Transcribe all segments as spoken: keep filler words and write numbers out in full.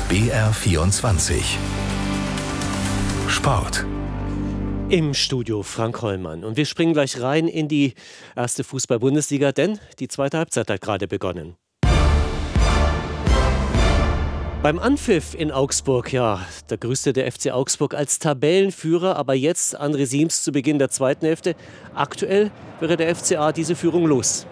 B R vierundzwanzig Sport. Im Studio Frank Hollmann. Und wir springen gleich rein in die erste Fußball-Bundesliga, denn die zweite Halbzeit hat gerade begonnen. Beim Anpfiff in Augsburg, ja, da grüßte der F C Augsburg als Tabellenführer, aber jetzt André Siems zu Beginn der zweiten Hälfte. Aktuell wäre der F C A diese Führung los.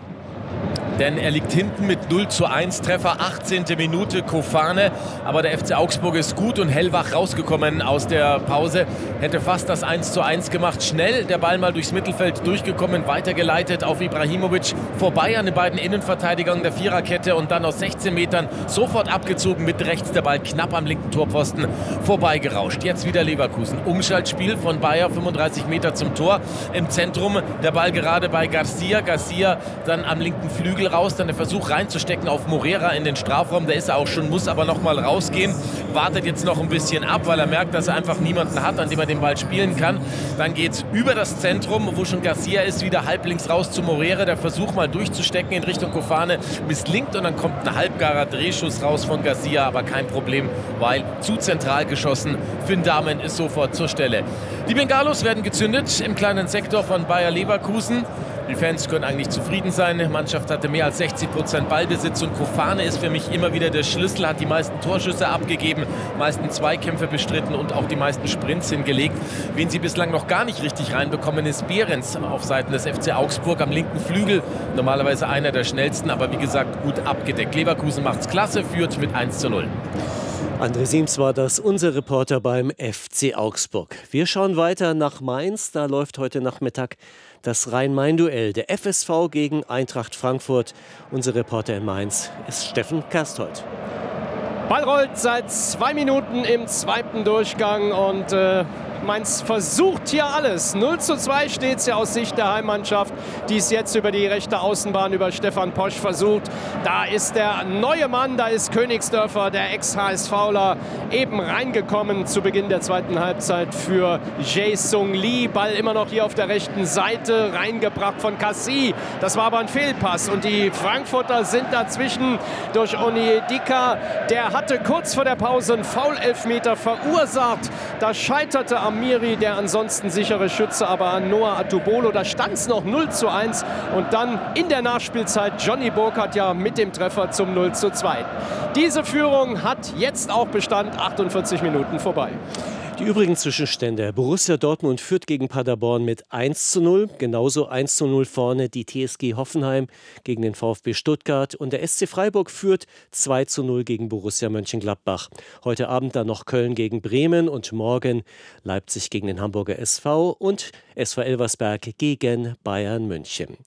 Denn er liegt hinten mit null zu eins, Treffer achtzehnte Minute, Kofane. Aber der F C Augsburg ist gut und hellwach rausgekommen aus der Pause. Hätte fast das eins zu eins gemacht. Schnell der Ball mal durchs Mittelfeld durchgekommen, weitergeleitet auf Ibrahimovic. Vorbei an den beiden Innenverteidigern der Viererkette und dann aus sechzehn Metern sofort abgezogen mit rechts. Der Ball knapp am linken Torpfosten vorbeigerauscht. Jetzt wieder Leverkusen. Umschaltspiel von Bayer, fünfunddreißig Meter zum Tor. Im Zentrum der Ball gerade bei Garcia. Garcia dann am linken Flügel raus, dann der Versuch reinzustecken auf Morera in den Strafraum, da ist er auch schon, muss aber noch mal rausgehen, wartet jetzt noch ein bisschen ab, weil er merkt, dass er einfach niemanden hat, an dem er den Ball spielen kann. Dann geht's über das Zentrum, wo schon Garcia ist, wieder halblinks raus zu Morera, der Versuch mal durchzustecken in Richtung Kofane misslingt und dann kommt ein halbgarer Drehschuss raus von Garcia, aber kein Problem, weil zu zentral geschossen. Finn Dahmen ist sofort zur Stelle. Die Bengalos werden gezündet im kleinen Sektor von Bayer Leverkusen. Die Fans können eigentlich zufrieden sein. Die Mannschaft hatte mehr als sechzig Prozent Ballbesitz und Kofane ist für mich immer wieder der Schlüssel, hat die meisten Torschüsse abgegeben, meisten Zweikämpfe bestritten und auch die meisten Sprints hingelegt. Wen sie bislang noch gar nicht richtig reinbekommen, ist Behrens auf Seiten des F C Augsburg am linken Flügel. Normalerweise einer der schnellsten, aber wie gesagt gut abgedeckt. Leverkusen macht's klasse, führt mit eins zu null. André Siems war das, unser Reporter beim F C Augsburg. Wir schauen weiter nach Mainz. Da läuft heute Nachmittag das Rhein-Main-Duell. Der F S V gegen Eintracht Frankfurt. Unser Reporter in Mainz ist Steffen Kersthold. Ball rollt seit zwei Minuten im zweiten Durchgang und äh, Mainz versucht hier alles. null zu zwei steht es ja aus Sicht der Heimmannschaft, die es jetzt über die rechte Außenbahn über Stefan Posch versucht. Da ist der neue Mann, da ist Königsdörfer, der Ex-HSVler, eben reingekommen zu Beginn der zweiten Halbzeit für Jae-Sung Lee. Ball immer noch hier auf der rechten Seite, reingebracht von Cassie. Das war aber ein Fehlpass und die Frankfurter sind dazwischen durch Onyedika. Der hatte kurz vor der Pause einen Foul-Elfmeter verursacht. Da scheiterte Amiri, der ansonsten sichere Schütze, aber an Noah Atubolo. Da stand es noch null zu eins und dann in der Nachspielzeit Johnny Burkhardt ja mit dem Treffer zum null zu zwei. Diese Führung hat jetzt auch Bestand, achtundvierzig Minuten vorbei. Die übrigen Zwischenstände: Borussia Dortmund führt gegen Paderborn mit eins zu null. Genauso eins zu null vorne die T S G Hoffenheim gegen den VfB Stuttgart. Und der S C Freiburg führt zwei zu null gegen Borussia Mönchengladbach. Heute Abend dann noch Köln gegen Bremen und morgen Leipzig gegen den Hamburger S V und S V Elversberg gegen Bayern München.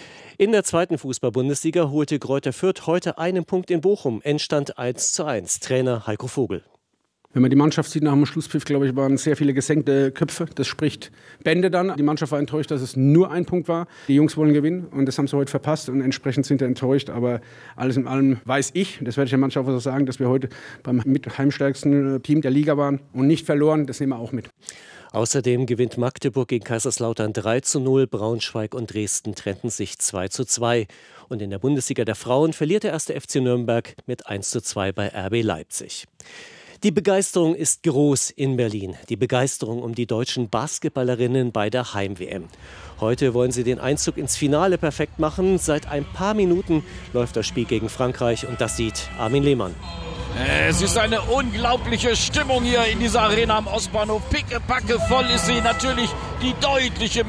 In der zweiten Fußball-Bundesliga holte Greuther Fürth heute einen Punkt in Bochum. Endstand eins zu eins. Trainer Heiko Vogel. Wenn man die Mannschaft sieht nach dem Schlusspfiff, glaube ich, waren sehr viele gesenkte Köpfe. Das spricht Bände dann. Die Mannschaft war enttäuscht, dass es nur ein Punkt war. Die Jungs wollen gewinnen und das haben sie heute verpasst und entsprechend sind sie enttäuscht. Aber alles in allem weiß ich, das werde ich der Mannschaft auch sagen, dass wir heute beim mit heimstärksten Team der Liga waren und nicht verloren. Das nehmen wir auch mit. Außerdem gewinnt Magdeburg gegen Kaiserslautern drei zu null. Braunschweig und Dresden trennten sich zwei zu zwei. Und in der Bundesliga der Frauen verliert der erste F C Nürnberg mit eins zu zwei bei R B Leipzig. Die Begeisterung ist groß in Berlin. Die Begeisterung um die deutschen Basketballerinnen bei der Heim-W M. Heute wollen sie den Einzug ins Finale perfekt machen. Seit ein paar Minuten läuft das Spiel gegen Frankreich und das sieht Armin Lehmann. Es ist eine unglaubliche Stimmung hier in dieser Arena am Ostbahnhof. Pickepacke voll ist sie, natürlich die deutliche